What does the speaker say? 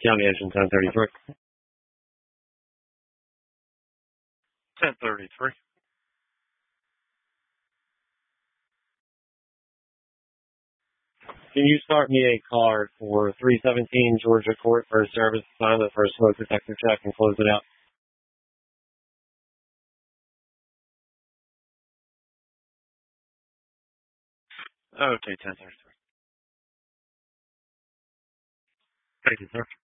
County Engine 1033. 1033. Can you start me a card for 317 Georgia Court for a service assignment for a smoke detector check and close it out? Okay, 1033. Thank you, sir.